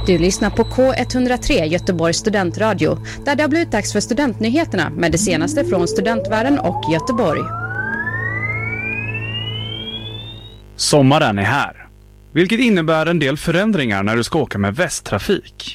Du lyssnar på K103 Göteborgs studentradio, där det har blivit dags för studentnyheterna med det senaste från studentvärlden och Göteborg. Sommaren är här, vilket innebär en del förändringar när du ska åka med västtrafik.